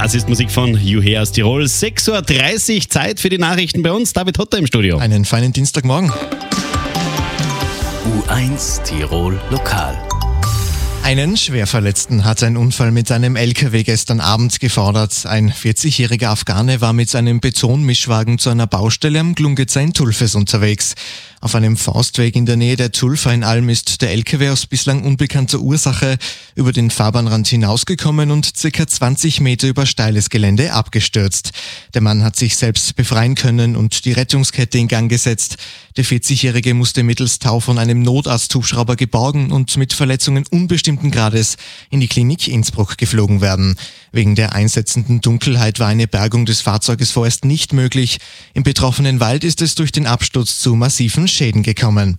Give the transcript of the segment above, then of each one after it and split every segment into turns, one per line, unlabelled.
Das ist Musik von Juhe aus Tirol. 6.30 Uhr, Zeit für die Nachrichten bei uns. David Hotter im Studio.
Einen feinen Dienstagmorgen.
U1 Tirol Lokal.
Einen Schwerverletzten hat ein Unfall mit einem LKW gestern Abend gefordert. Ein 40-jähriger Afghane war mit seinem Betonmischwagen zu einer Baustelle am Glungezer in Tulfes unterwegs. Auf einem Forstweg in der Nähe der Tulfer in Alm ist der LKW aus bislang unbekannter Ursache über den Fahrbahnrand hinausgekommen und ca. 20 Meter über steiles Gelände abgestürzt. Der Mann hat sich selbst befreien können und die Rettungskette in Gang gesetzt. Der 40-jährige musste mittels Tau von einem Notarzthubschrauber geborgen und mit Verletzungen unbestimmten Grades in die Klinik Innsbruck geflogen werden. Wegen der einsetzenden Dunkelheit war eine Bergung des Fahrzeuges vorerst nicht möglich. Im betroffenen Wald ist es durch den Absturz zu massiven Schäden gekommen.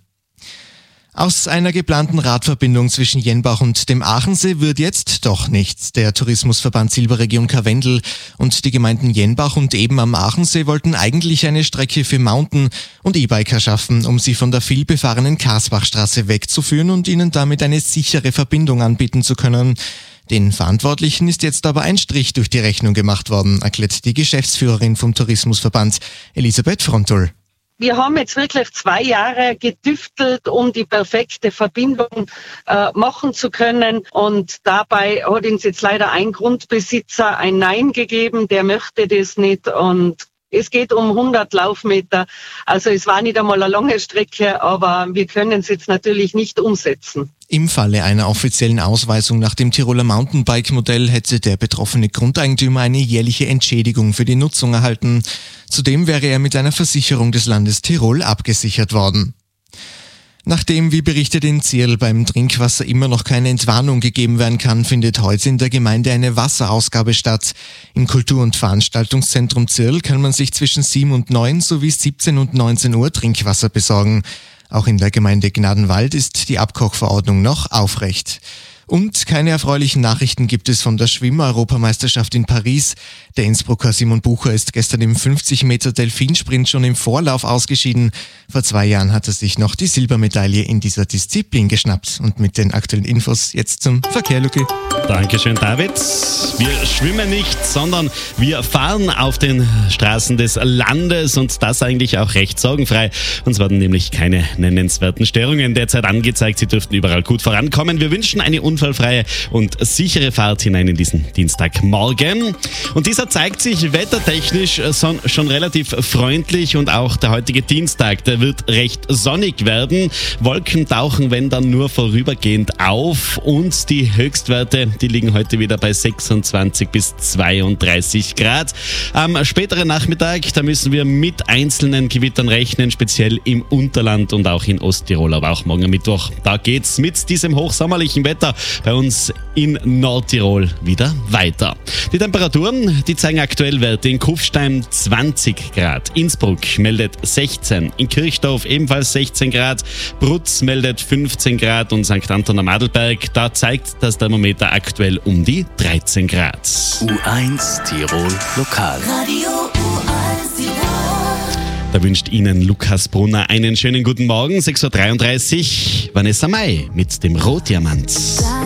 Aus einer geplanten Radverbindung zwischen Jenbach und dem Aachensee wird jetzt doch nichts. Der Tourismusverband Silberregion Karwendel und die Gemeinden Jenbach und eben am Aachensee wollten eigentlich eine Strecke für Mountain- und E-Biker schaffen, um sie von der vielbefahrenen Karsbachstraße wegzuführen und ihnen damit eine sichere Verbindung anbieten zu können. Den Verantwortlichen ist jetzt aber ein Strich durch die Rechnung gemacht worden, erklärt die Geschäftsführerin vom Tourismusverband, Elisabeth Frontul.
Wir haben jetzt wirklich 2 Jahre getüftelt, um die perfekte Verbindung machen zu können. Und dabei hat uns jetzt leider ein Grundbesitzer ein Nein gegeben, der möchte das nicht. Und es geht um 100 Laufmeter. Also es war nicht einmal eine lange Strecke, aber wir können es jetzt natürlich nicht umsetzen.
Im Falle einer offiziellen Ausweisung nach dem Tiroler Mountainbike-Modell hätte der betroffene Grundeigentümer eine jährliche Entschädigung für die Nutzung erhalten. Zudem wäre er mit einer Versicherung des Landes Tirol abgesichert worden. Nachdem, wie berichtet in Zirl, beim Trinkwasser immer noch keine Entwarnung gegeben werden kann, findet heute in der Gemeinde eine Wasserausgabe statt. Im Kultur- und Veranstaltungszentrum Zirl kann man sich zwischen 7 und 9 sowie 17 und 19 Uhr Trinkwasser besorgen. Auch in der Gemeinde Gnadenwald ist die Abkochverordnung noch aufrecht. Und keine erfreulichen Nachrichten gibt es von der Schwimm-Europameisterschaft in Paris. Der Innsbrucker Simon Bucher ist gestern im 50-Meter-Delfinsprint schon im Vorlauf ausgeschieden. Vor 2 Jahren hat er sich noch die Silbermedaille in dieser Disziplin geschnappt. Und mit den aktuellen Infos jetzt zum Verkehr, Luki.
Dankeschön, David. Wir schwimmen nicht, sondern wir fahren auf den Straßen des Landes und das eigentlich auch recht sorgenfrei. Uns werden nämlich keine nennenswerten Störungen derzeit angezeigt. Sie dürften überall gut vorankommen. Wir wünschen eine unfallfreie und sichere Fahrt hinein in diesen Dienstagmorgen. Und dieser zeigt sich wettertechnisch schon relativ freundlich und auch der heutige Dienstag, der wird recht sonnig werden. Wolken tauchen, wenn dann nur vorübergehend auf und die Höchstwerte, die liegen heute wieder bei 26 bis 32 Grad. Am späteren Nachmittag, da müssen wir mit einzelnen Gewittern rechnen, speziell im Unterland und auch in Osttirol, aber auch morgen Mittwoch. Da geht's mit diesem hochsommerlichen Wetter bei uns in Nordtirol wieder weiter. Die Temperaturen, die zeigen aktuell Werte in Kufstein 20 Grad, Innsbruck meldet 16, in Kirchdorf ebenfalls 16 Grad, Brutz meldet 15 Grad und St. Anton am Adelberg, da zeigt das Thermometer aktuell um die 13 Grad.
U1 Tirol Lokal.
Radio U1 Tirol.
Da wünscht Ihnen Lukas Brunner einen schönen guten Morgen, 6.33 Uhr, Vanessa Mai mit dem Rotdiamant.